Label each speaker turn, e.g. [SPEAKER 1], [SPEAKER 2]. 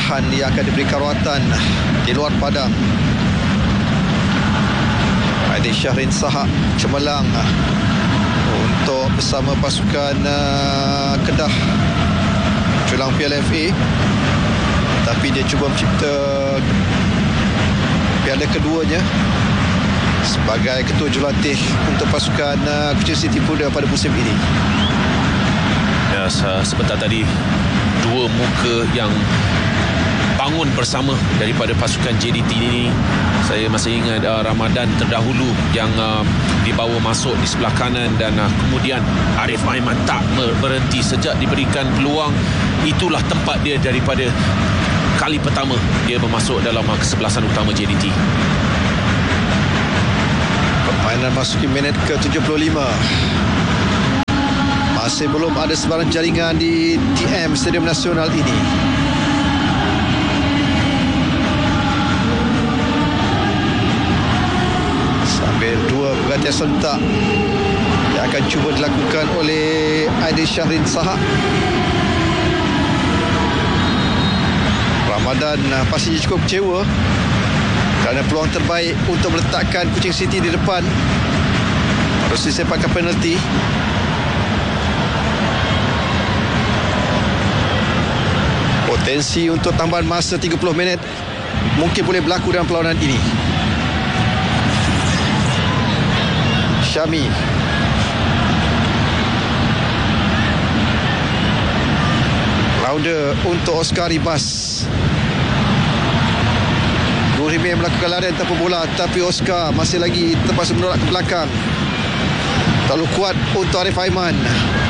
[SPEAKER 1] tahan yang akan diberikan rawatan di luar padang. Aidil Syahrin Sahak cemerlang untuk bersama pasukan Kedah menculang Piala FA, tapi dia cuba mencipta piala keduanya sebagai ketua jurulatih untuk pasukan Kuching City Puda pada musim ini.
[SPEAKER 2] Ya, sebentar tadi dua muka yang bangun bersama daripada pasukan JDT ini. Saya masih ingat Ramadan terdahulu yang dibawa masuk di sebelah kanan, dan kemudian Arif Aiman tak berhenti sejak diberikan peluang. Itulah tempat dia daripada kali pertama dia bermasuk dalam kesebelasan utama JDT.
[SPEAKER 1] Permainan masuki minit ke-75. Masih belum ada sebarang jaringan di TM Stadium Nasional ini. Sambil dua pergantian serentak yang akan cuba dilakukan oleh Aidil Syahrin Sahak. Ramadan pastinya cukup kecewa kerana peluang terbaik untuk meletakkan Kuching City di depan harus disepakkan penalti. Potensi untuk tambahan masa 30 minit mungkin boleh berlaku dalam perlawanan ini. Syami, rounder untuk Oscar Ribas. Nurimi melakukan larian tanpa bola, tapi Oscar masih lagi terpaksa menolak ke belakang. Terlalu kuat untuk Arif Aiman.